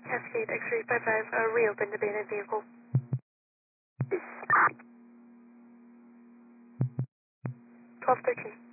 Cascade X-ray 55, reopen the abandoned vehicle. 1213.